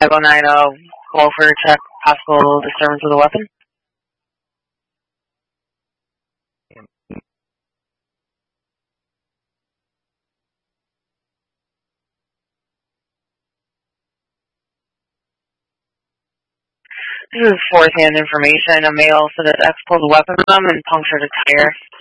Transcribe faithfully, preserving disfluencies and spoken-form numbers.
five oh nine oh, call for check possible disturbance of the weapon. This is fourth-hand information. A male said that X pulled a weapon from him and punctured a tire.